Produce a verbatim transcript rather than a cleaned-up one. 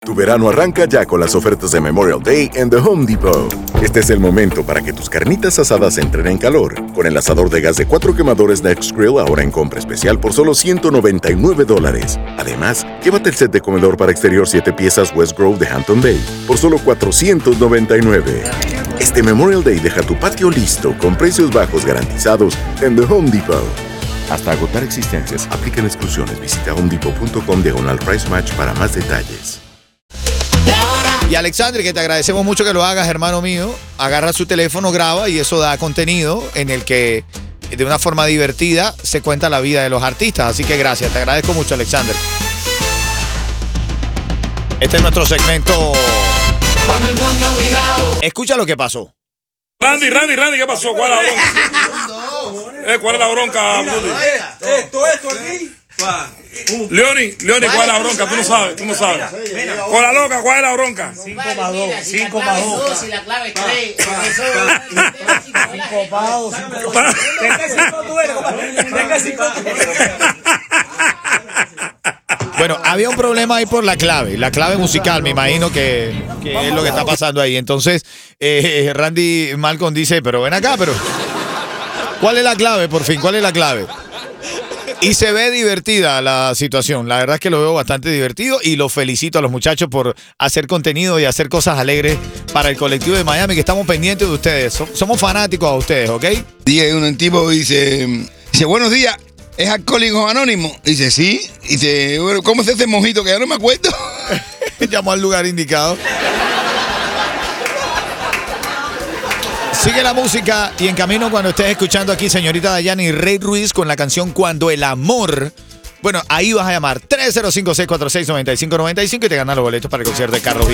Tu verano arranca ya con las ofertas de Memorial Day en The Home Depot. Este es el momento para que tus carnitas asadas entren en calor. Con el asador de gas de cuatro quemadores Next Grill ahora en compra especial por solo ciento noventa y nueve dólares. Además, llévate el set de comedor para exterior siete piezas West Grove de Hampton Bay por solo cuatrocientos noventa y nueve. Este Memorial Day deja tu patio listo con precios bajos garantizados en The Home Depot. Hasta agotar existencias, aplican exclusiones. Visita homedepot punto com diagonal price match para más detalles. Y Alexandre, que te agradecemos mucho que lo hagas, hermano mío. Agarra su teléfono, graba y eso da contenido en el que de una forma divertida se cuenta la vida de los artistas. Así que gracias, te agradezco mucho, Alexander. Este es nuestro segmento. Escucha lo que pasó. Randy, Randy, Randy, ¿qué pasó? ¿Cuál es la bronca? Eh, ¿Cuál es la bronca, Buddy? Esto, esto aquí. Leoni, Leoni, ¿cuál es la bronca? Tú no sabes, tú no sabes. Con la loca, ¿cuál es la bronca? cinco más dos, cinco más dos. Si la clave es tres. cinco más dos, cinco más dos. ¿De qué cinco tú eres, compadre? ¿De qué cinco tú eres? Bueno, había un problema ahí por la clave, la clave musical, me imagino que, que es lo que está pasando ahí. Entonces, eh, Randy Malcolm dice, pero ven acá, pero ¿cuál es la clave, por fin? ¿Cuál es la clave? Y se ve divertida la situación. La verdad es que lo veo bastante divertido y los felicito a los muchachos por hacer contenido y hacer cosas alegres para el colectivo de Miami, que estamos pendientes de ustedes. Somos fanáticos a ustedes, ¿ok? Dice un tipo, dice, dice, buenos días, ¿es Alcohólicos Anónimos? Dice, sí. Dice, bueno, ¿cómo se hace mojito? Que ya no me acuerdo. Llamó al lugar indicado. Sigue la música y en camino cuando estés escuchando aquí, señorita Dayana y Rey Ruiz con la canción Cuando el Amor. Bueno, ahí vas a llamar tres cero cinco, seis cuatro seis, nueve cinco nueve cinco y te ganan los boletos para el concierto de Carlos Vives.